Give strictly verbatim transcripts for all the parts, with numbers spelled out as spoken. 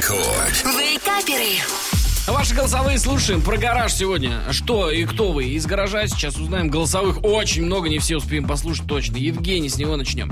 Рекорд. Вейкаперы. Ваши голосовые слушаем. Про гараж сегодня. Что и кто вы? Из гаража сейчас узнаем. Голосовых очень много, не все успеем послушать точно. Евгений, с него начнем.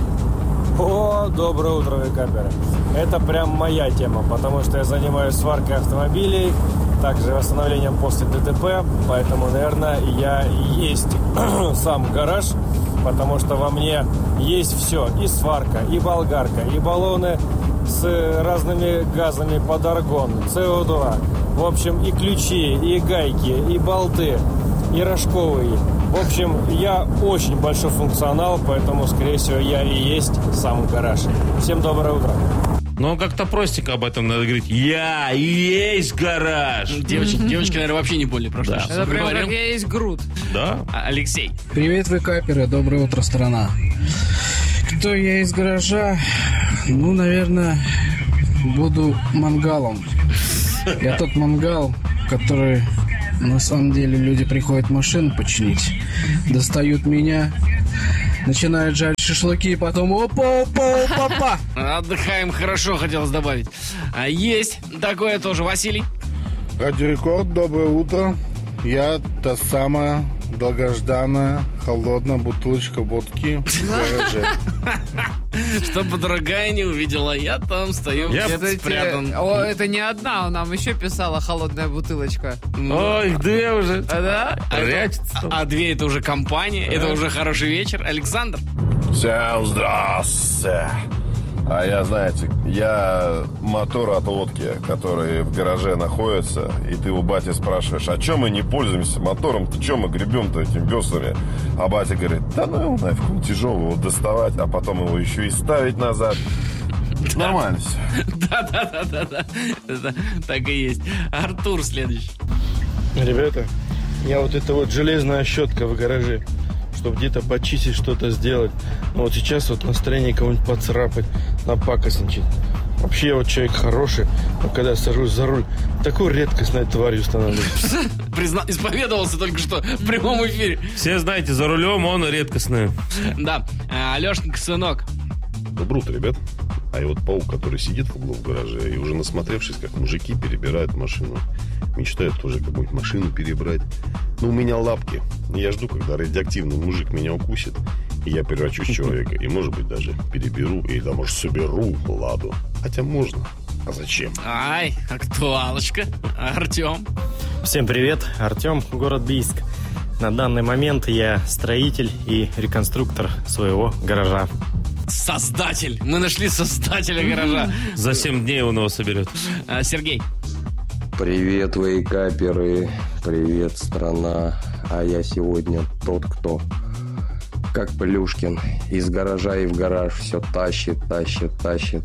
О, доброе утро, вейкаперы. Это прям моя тема, потому что я занимаюсь сваркой автомобилей, также восстановлением после ДТП, поэтому, наверное, я и есть сам гараж, потому что во мне есть все, и сварка, и болгарка, и баллоны с разными газами под аргон, С О два, в общем, и ключи, и гайки, и болты, и рожковые. В общем, я очень большой функционал, поэтому, скорее всего, я и есть сам гараж. Всем доброе утро. Ну, как-то простенько об этом надо говорить. Я и есть гараж. Девочки, девочки, наверное, вообще не поняли про что. Да. Сейчас Это прям говорим. как я есть Грут. Да? А, Алексей. Привет, вейкаперы, доброе утро, страна. Кто я из гаража? Ну, наверное, буду мангалом. Я тот мангал, который, на самом деле, люди приходят машину починить, достают меня, начинают жарить шашлыки, и потом опа-опа-опа-опа. Отдыхаем хорошо, хотелось добавить. А есть такое тоже. Василий. Радио Рекорд, доброе утро. Я та самая долгожданная холодная бутылочка водки в гараже. Чтобы дорогая не увидела, я там стою, Я где-то Это, спрятан. те- О, это не одна, нам еще писала холодная бутылочка. Ой, где уже? А, да? А, это- Прячется. а две это уже компания, это уже хороший вечер. Александр. Всем здравствуйте. А я, знаете, я мотор от лодки, который в гараже находится, и ты у бати спрашиваешь, а чем мы не пользуемся мотором-то, чем мы гребем-то этими веслами? А батя говорит, да ну его нафиг, он тяжелый, его доставать, а потом его еще и ставить назад. Нормально все. Да-да-да-да-да. Это так и есть. Артур следующий. Ребята, я вот эта вот железная щетка в гараже, чтобы где-то почистить, что-то сделать. Но вот сейчас вот настроение кого-нибудь поцарапать, напакостничать. Вообще я вот человек хороший, но когда сажусь за руль, такой редкостной тварью становлюсь. Призна... Исповедовался только что в прямом эфире. Все знаете, за рулем он редкостный. Да. А, Алешенька, сынок. Доброе утро, ребят. А я вот паук, который сидит в углу в гараже и уже насмотревшись, как мужики перебирают машину, мечтает тоже какую-нибудь машину перебрать. Но у меня лапки. И я жду, когда радиоактивный мужик меня укусит, и я превращусь в человека. И, может быть, даже переберу, или, да, может, соберу ладу. Хотя можно. А зачем? Ай, актуалочка. Артем. Всем привет, Артем, город Бийск. На данный момент я строитель и реконструктор своего гаража. Создатель. Мы нашли создателя гаража. За семь дней он его соберет. А, Сергей. Привет, вейкаперы, привет, страна. А я сегодня тот, кто, как Плюшкин, из гаража и в гараж все тащит, тащит, тащит.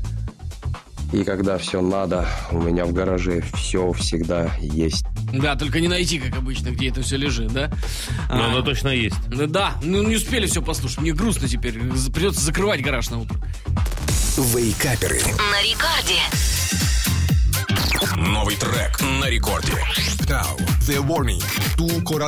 И когда все надо, у меня в гараже все всегда есть. Да, только не найти, как обычно, где это все лежит, да? Но А, оно точно есть. Да, ну не успели все послушать. Мне грустно теперь. Придется закрывать гараж на утро. Вейкаперы. На рекорде. Новый трек на рекорде. Тау, The Warning, Tu Corazón.